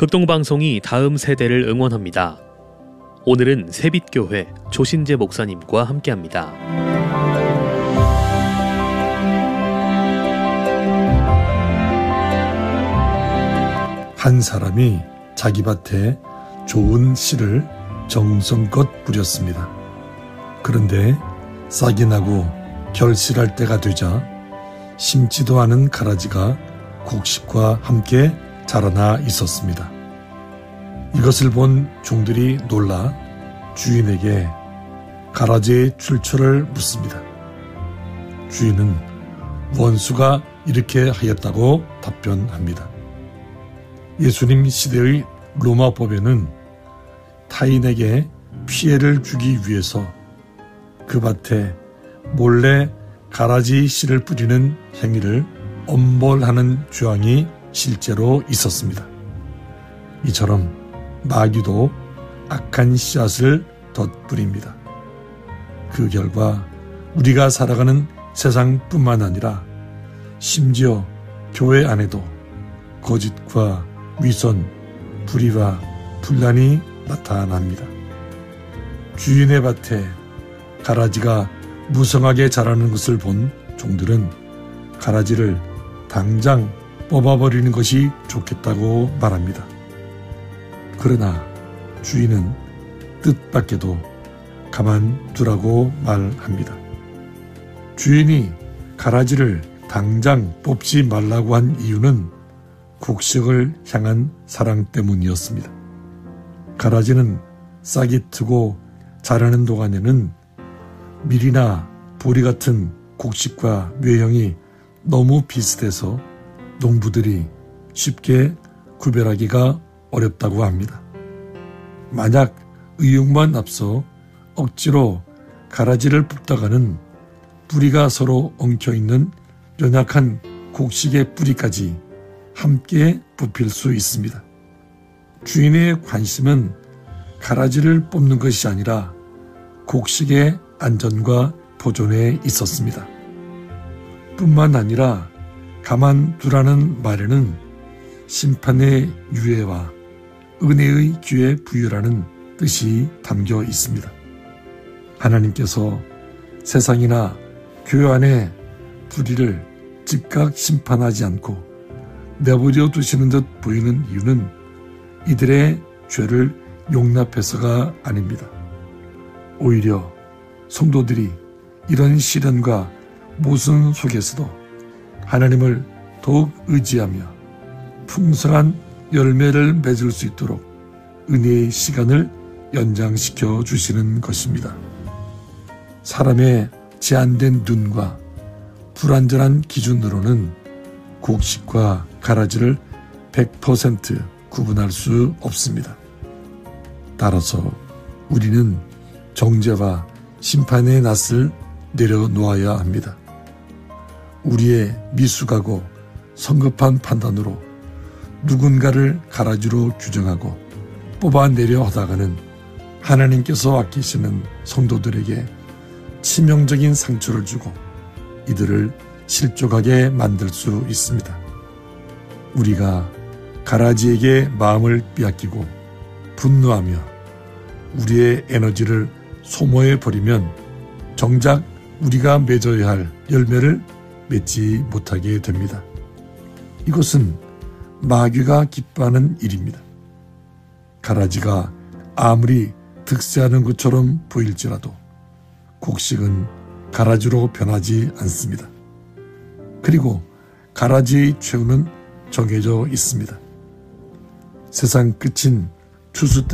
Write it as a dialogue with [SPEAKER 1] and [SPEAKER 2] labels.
[SPEAKER 1] 극동방송이 다음 세대를 응원합니다. 오늘은 새빛교회 조신재 목사님과 함께합니다.
[SPEAKER 2] 한 사람이 자기 밭에 좋은 씨를 정성껏 뿌렸습니다. 그런데 싹이 나고 결실할 때가 되자 심지도 않은 가라지가 곡식과 함께 자라나 있었습니다. 이것을 본 종들이 놀라 주인에게 가라지의 출처를 묻습니다. 주인은 원수가 이렇게 하였다고 답변합니다. 예수님 시대의 로마법에는 타인에게 피해를 주기 위해서 그 밭에 몰래 가라지 씨를 뿌리는 행위를 엄벌하는 조항이 실제로 있었습니다. 이처럼 마귀도 악한 씨앗을 덧뿌립니다. 그 결과 우리가 살아가는 세상뿐만 아니라 심지어 교회 안에도 거짓과 위선, 불의와 분란이 나타납니다. 주인의 밭에 가라지가 무성하게 자라는 것을 본 종들은 가라지를 당장 뽑아버리는 것이 좋겠다고 말합니다. 그러나 주인은 뜻밖에도 가만두라고 말합니다. 주인이 가라지를 당장 뽑지 말라고 한 이유는 곡식을 향한 사랑 때문이었습니다. 가라지는 싹이 트고 자라는 동안에는 밀이나 보리 같은 곡식과 뇌형이 너무 비슷해서 농부들이 쉽게 구별하기가 어렵다고 합니다. 만약 의욕만 앞서 억지로 가라지를 뽑다가는 뿌리가 서로 엉켜있는 연약한 곡식의 뿌리까지 함께 뽑힐 수 있습니다. 주인의 관심은 가라지를 뽑는 것이 아니라 곡식의 안전과 보존에 있었습니다. 뿐만 아니라 가만두라는 말에는 심판의 유예와 은혜의 기회 부여라는 뜻이 담겨 있습니다. 하나님께서 세상이나 교회 안의 불의를 즉각 심판하지 않고 내버려 두시는 듯 보이는 이유는 이들의 죄를 용납해서가 아닙니다. 오히려 성도들이 이런 시련과 모순 속에서도 하나님을 더욱 의지하며 풍성한 열매를 맺을 수 있도록 은혜의 시간을 연장시켜 주시는 것입니다. 사람의 제한된 눈과 불완전한 기준으로는 곡식과 가라지를 100% 구분할 수 없습니다. 따라서 우리는 정죄와 심판의 낯을 내려놓아야 합니다. 우리의 미숙하고 성급한 판단으로 누군가를 가라지로 규정하고 뽑아내려 하다가는 하나님께서 아끼시는 성도들에게 치명적인 상처를 주고 이들을 실족하게 만들 수 있습니다. 우리가 가라지에게 마음을 빼앗기고 분노하며 우리의 에너지를 소모해버리면 정작 우리가 맺어야 할 열매를 맺지 못하게 됩니다. 이것은 마귀가 기뻐하는 일입니다. 가라지가 아무리 득세하는 것처럼 보일지라도 곡식은 가라지로 변하지 않습니다. 그리고 가라지의 최후는 정해져 있습니다. 세상 끝인 추수 때